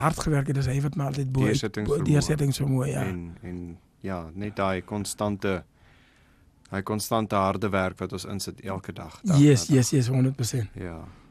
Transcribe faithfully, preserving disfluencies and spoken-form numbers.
hard gewerk het, dis hy wat my altyd bo Deursettingsvermoë. deursettingsvermoë, ja. En en ja, net daai konstante hy konstante harde werk wat ons insit elke dag. dag Yes, na dag. yes, yes, honderd persent. Ja.